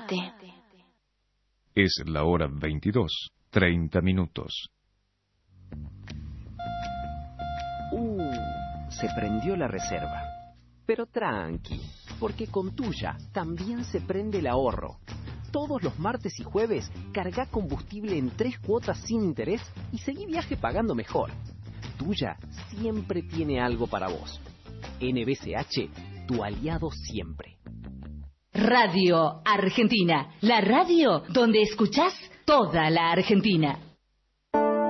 Marte. Es la hora 22:30. Se prendió la reserva. Pero tranqui, porque con Tuya también se prende el ahorro. Todos los martes y jueves carga combustible en 3 cuotas sin interés y seguí viaje pagando mejor. Tuya siempre tiene algo para vos. NBCH, tu aliado siempre. Radio Argentina, la radio donde escuchás toda la Argentina.